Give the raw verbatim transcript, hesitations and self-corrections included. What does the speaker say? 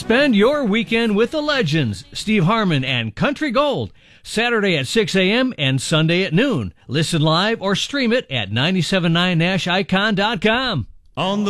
Spend your weekend with the legends, Steve Harmon and Country Gold, Saturday at six a.m. and Sunday at noon. Listen live or stream it at nine seven nine nash icon dot com. On the